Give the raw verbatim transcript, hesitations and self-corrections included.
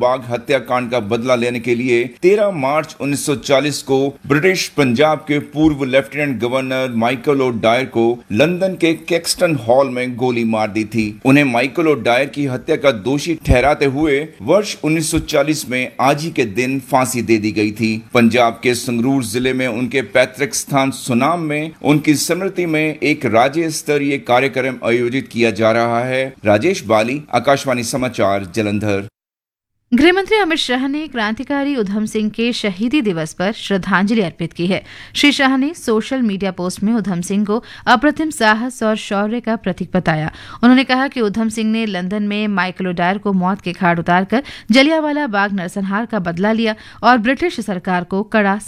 बाग हत्याकांड का बदला लेने के लिए तेरह मार्च उन्नीस सौ चालीस को ब्रिटिश पंजाब के पूर्व lieutenant governor Michael O Dyer को लंदन के कैक्सटन हॉल में गोली मार दी थी। उन्हें माइकल ओ डायर की हत्या का दोषी ठहराते हुए वर्ष उन्नीस सौ चालीस में आज ही के दिन फांसी दे दी गई थी। पंजाब के संगरूर जिले में उनके पैतृक स्थान सुनाम में उनकी स्मृति में एक राज्य स्तरीय कार्यक्रम आयोजित किया जा रहा है। राजेश बाली, आकाशवाणी समाचार, जलंधर। गृहमंत्री अमित शाह ने क्रांतिकारी उधम सिंह के शहीदी दिवस पर श्रद्धांजलि अर्पित की है। श्री शाह ने सोशल मीडिया पोस्ट में उधम सिंह को अप्रतिम साहस और शौर्य का प्रतीक बताया। उन्होंने कहा कि उधम सिंह ने लंदन में माइकल ओ डायर को मौत के घाट उतारकर जलियांवाला बाग नरसंहार का बदला लिया और ब्रिटिश सरकार को कड़ा